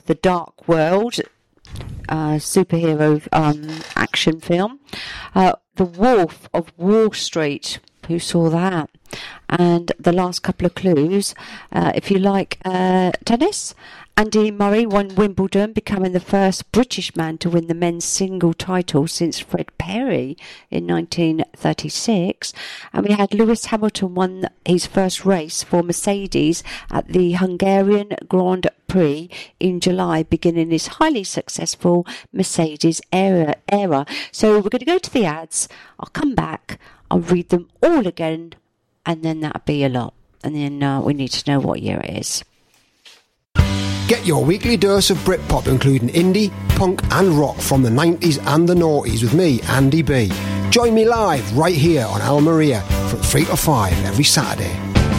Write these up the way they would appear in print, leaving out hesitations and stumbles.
The Dark World, superhero action film. The Wolf of Wall Street. Who saw that? And the last couple of clues, if you like tennis, Andy Murray won Wimbledon, becoming the first British man to win the men's single title since Fred Perry in 1936. And we had Lewis Hamilton won his first race for Mercedes at the Hungarian Grand Prix in July, beginning his highly successful Mercedes era. So we're going to go to the ads. I'll come back. I'll read them all again, and then that'll be a lot. And then we need to know what year it is. Get your weekly dose of Britpop, including indie, punk and rock from the 90s and the noughties with me, Andy B. Join me live right here on Al Maria from 3 to 5 every Saturday.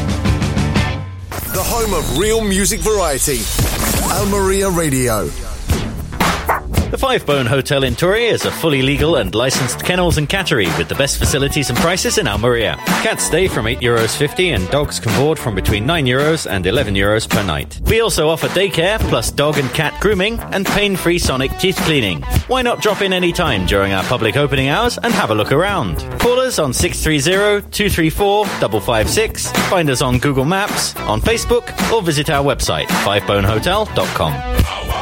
The home of real music variety. Al Maria Radio. The Five Bone Hotel in Torrey is a fully legal and licensed kennels and cattery with the best facilities and prices in Almeria. Cats stay from €8.50 and dogs can board from between €9 and €11 per night. We also offer daycare plus dog and cat grooming and pain-free sonic teeth cleaning. Why not drop in any time during our public opening hours and have a look around? Call us on 630-234-556, find us on Google Maps, on Facebook, or visit our website, fivebonehotel.com.